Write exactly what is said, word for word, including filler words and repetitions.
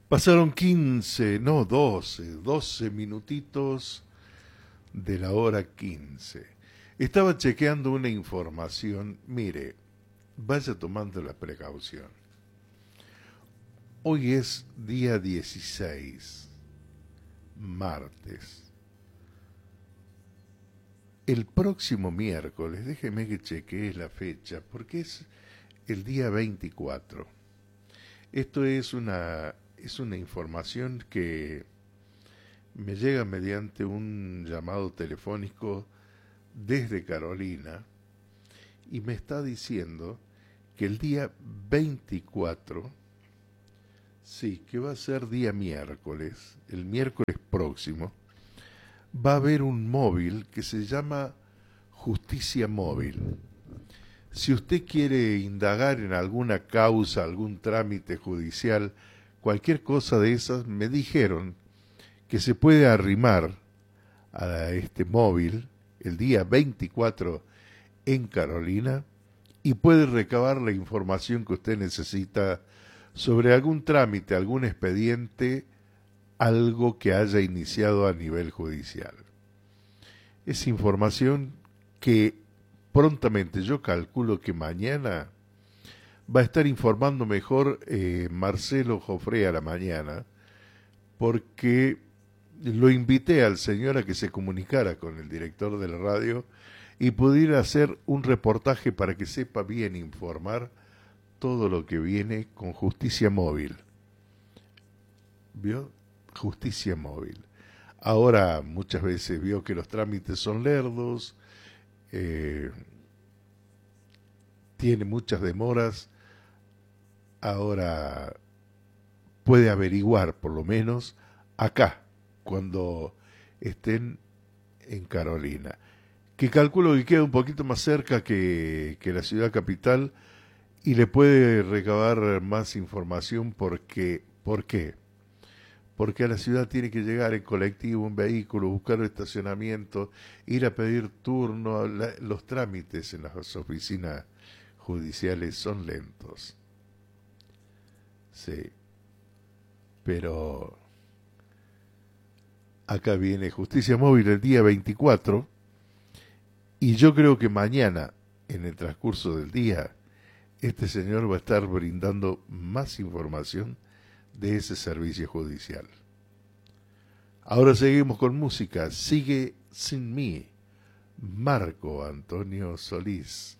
Pasaron quince, no doce, doce minutitos de la hora quince. Estaba chequeando una información. Mire, vaya tomando la precaución. Hoy es día dieciséis, martes. El próximo miércoles, déjeme que chequee la fecha, porque es el día veinticuatro. Esto es una, es una información que me llega mediante un llamado telefónico desde Carolina y me está diciendo que el día veinticuatro, sí, que va a ser día miércoles, el miércoles próximo, va a haber un móvil que se llama Justicia Móvil. Si usted quiere indagar en alguna causa, algún trámite judicial, cualquier cosa de esas, me dijeron que se puede arrimar a este móvil el día veinticuatro en Carolina y puede recabar la información que usted necesita sobre algún trámite, algún expediente, algo que haya iniciado a nivel judicial. Es información que prontamente, yo calculo que mañana va a estar informando mejor eh, Marcelo Jofré a la mañana, porque lo invité al señor a que se comunicara con el director de la radio y pudiera hacer un reportaje para que sepa bien informar todo lo que viene con Justicia Móvil. ¿Vio? Justicia Móvil. Ahora muchas veces vio que los trámites son lerdos, eh, tiene muchas demoras. Ahora puede averiguar, por lo menos acá, cuando estén en Carolina, que calculo que queda un poquito más cerca que, que la ciudad capital, y le puede recabar más información. Porque, ¿por qué? Porque a la ciudad tiene que llegar en colectivo, un vehículo, buscar estacionamiento, ir a pedir turno. La, los trámites en las oficinas judiciales son lentos. Sí, pero acá viene Justicia Móvil el día veinticuatro y yo creo que mañana, en el transcurso del día, este señor va a estar brindando más información de ese servicio judicial. Ahora seguimos con música. Sigue Sin Mí, Marco Antonio Solís.